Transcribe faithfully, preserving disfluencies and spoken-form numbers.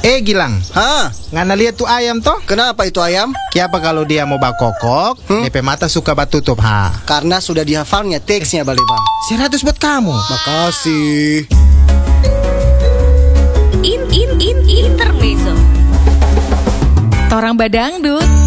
Eh Gilang, Hah? ngana lihat tuh ayam toh? Kenapa itu ayam? Kiapa kalau dia mau bakokok, Hmm? D P mata suka batutup ha. Karena sudah dihafalnya teksnya Bale Bang. Seratus buat kamu. Makasih. In in in intermezzo. Torang Badangdut.